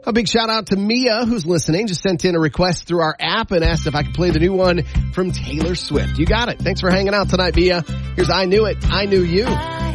A big shout out to Mia, who's listening. Just sent in a request through our app and asked if I could play the new one from Taylor Swift. You got it. Thanks for hanging out tonight, Mia. Here's I Knew It, I Knew You.